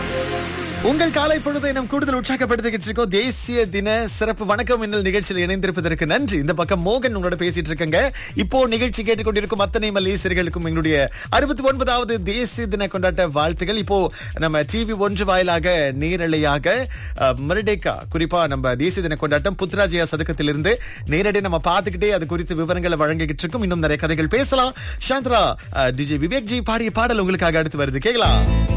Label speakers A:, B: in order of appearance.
A: உங்கள் காலை பொழுதை நம் கூடுதல் உற்சாகப்படுத்திக்கிட்டு இருக்கோம். தேசிய தின சிறப்பு வணக்கம் மின்னல் நிகழ்ச்சியில் இணைந்திருப்பதற்கு நன்றி. இந்த பக்கம் மோகன் உங்களோட பேசிட்டு இருக்கங்க. இப்போ நிகழ்ச்சி கேட்டுக்கொண்டிருக்கும் அத்தனை மலேசியர்களுக்கும் எங்களுடைய 69வது தேசிய தின கொண்டாட்ட வாழ்த்துகள். இப்போ நம்ம டிவி 1 வாயிலாக நேரலையாக மரடேக்கா குறிப்பா நம்ம தேசிய தின கொண்டாட்டம் புத்ராஜயா சதுக்கத்திலிருந்து நேரடி நம்ம பார்த்துக்கிட்டே அது குறித்து விவரங்களை வழங்கிக்கிட்டு இருக்கோம். இன்னும் நிறைய கதைகள் பேசலாம். சாந்திரா டிஜே விவேக் ஜி பாடிய பாடல் உங்களுக்காக அடுத்து வருது, கேட்கலாம்.